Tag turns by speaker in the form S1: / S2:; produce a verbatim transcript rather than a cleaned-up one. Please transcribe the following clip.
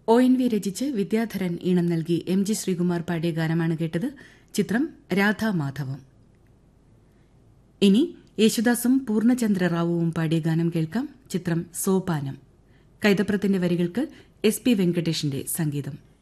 S1: O N V രചിച്ച് വിദ്യാധരൻ ഈണം നൽകി എം ജി ശ്രീകുമാർ പാടിയ ഗാനമാണ് കേട്ടത്. ചിത്രം രാധാമാധവം. ഇനി യേശുദാസും പൂർണ്ണചന്ദ്ര റാവുവും പാടിയ ഗാനം കേൾക്കാം. ചിത്രം സോപാനം. കൈതപ്രത്തിന്റെ വരികൾക്ക് എസ് പി വെങ്കടേഷിന്റെ സംഗീതം.